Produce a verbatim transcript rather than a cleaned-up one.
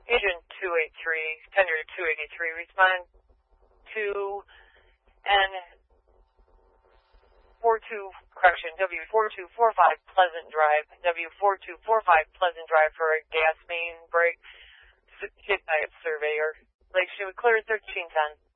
Agent two eighty-three, tender two eighty-three, respond to N forty-two, correction, W four two four five Pleasant Drive, W four two four five Pleasant Drive for a gas main break hit by a surveyor. Lake Chinook clear thirteen ten.